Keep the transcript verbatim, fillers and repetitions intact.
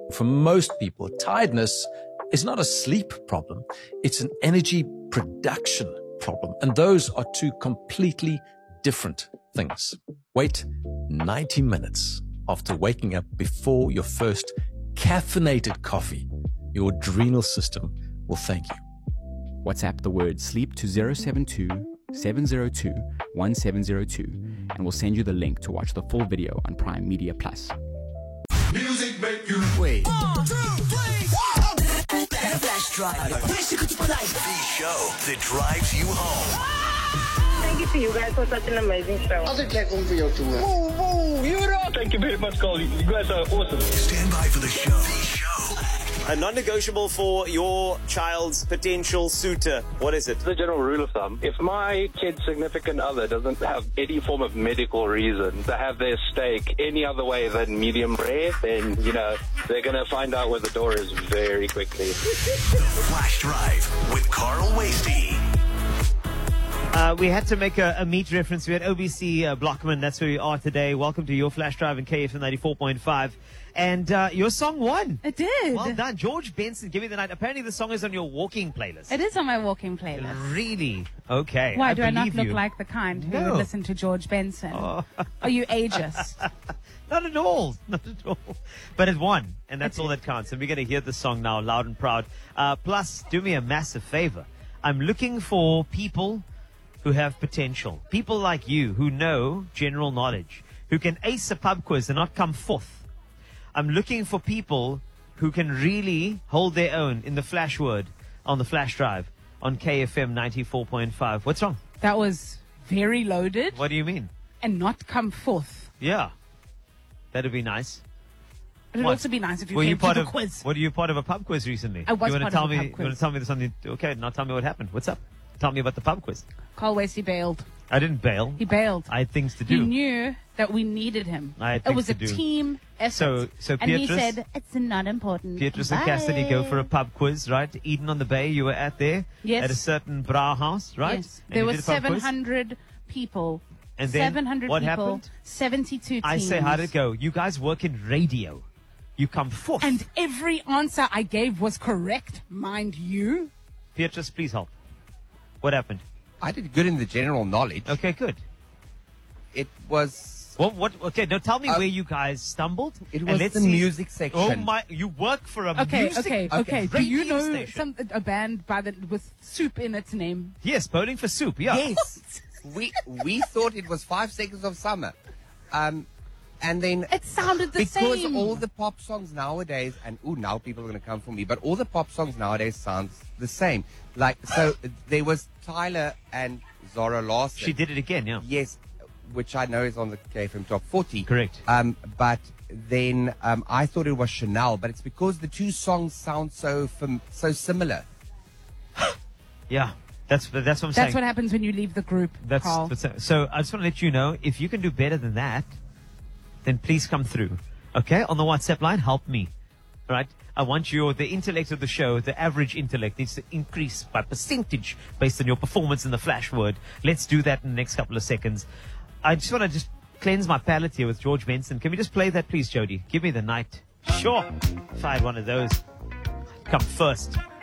For most people, tiredness is not a sleep problem. It's an energy production problem. And those are two completely different things. Wait ninety minutes after waking up before your first caffeinated coffee. Your adrenal system will thank you. WhatsApp the word sleep to zero seven two, seven zero two, one seven zero two and we'll send you the link to watch the full video on Prime Media Plus. Music make you wait. One, two, three, four. Flash Drive. The show that drives you home. Thank you to you guys for such an amazing show. Altijd lekker om voor jou te horen. Woo, woo, you know. Thank you very much, Carl. You guys are awesome. Stand by for the show. The show. A non-negotiable for your child's potential suitor. What is it? The general rule of thumb, if my kid's significant other doesn't have any form of medical reason to have their steak any other way than medium rare, then, you know, they're going to find out where the door is very quickly. The Flash Drive with Carl Wasty. Uh, we had to make a, a meat reference. We had O B C uh, Blockman. That's where we are today. Welcome to your Flash Drive in K F M ninety-four point five. And uh, your song won. It did. Well done. George Benson, Give Me the Night. Apparently the song is on your walking playlist. It is on my walking playlist. Really? Okay. Why, I do I not believe look you. like the kind who No. would listen to George Benson? Oh. Are you ageist? Not at all. Not at all. But it won. And that's all that counts. And we're going to hear the song now loud and proud. Uh, plus, do me a massive favor. I'm looking for people who have potential. People like you who know general knowledge, who can ace a pub quiz and not come fourth. I'm looking for people who can really hold their own in the Flash word on the Flash Drive on K F M ninety-four point five. What's wrong? That was very loaded. What do you mean? And not come forth. Yeah. That'd be nice. It would What? also be nice if you Were came you part to the of, quiz. Were you part of a pub quiz recently? I was you wanna part tell of a me, pub You want quiz. to tell me something? Okay, now tell me what happened. What's up? Tell me about the pub quiz. Carl Wasty bailed. I didn't bail. He bailed. I had things to He do. knew that we needed him. I had it things was to a do. team effort. So- so and he Beatrice- said, it's not important. Beatrice and Bye. Cassidy go for a pub quiz, right? Eden on the Bay, you were at there. Yes. At a certain bra house, right? Yes. And There you were did a pub quiz? seven hundred people. And then seven hundred what people. happened? seventy-two teams. I say, how'd it go? You guys work in radio. You come fourth. And every answer I gave was correct, mind you. Beatrice, please help. What happened? I did good in the general knowledge. Okay, good. It was What? What? Okay, now tell me Uh, where you guys stumbled. it and was let's the see- music section. Oh my! You work for a Okay, music okay, okay. Do radio you know station. some a band by the with soup in its name? Yes, Bowling for Soup. Yeah. Yes. we we thought it was five seconds of summer. Um and then It sounded the because same. all the pop songs nowadays, and ooh, now people are going to come for me, but all the pop songs nowadays sounds the same. Like, so there was Tyler and Zara Larson. She did it again. Yeah. Yes, which I know is on the K F M Top forty. Correct. Um, but then um, I thought it was Chanel, but it's because the two songs sound so fam- so similar. Yeah. That's that's what I'm That's saying. what happens when you leave the group, That's, Carl. that's so. I just want to let you know, if you can do better than that, then please come through. Okay, on the WhatsApp line, help me. All right, I want your the intellect of the show, the average intellect needs to increase by percentage based on your performance in the Flash word. Let's do that in the next couple of seconds. I just want to just cleanse my palate here with George Benson. Can we just play that, please, Jody? Give me the night. Sure, if I had one of those, come first.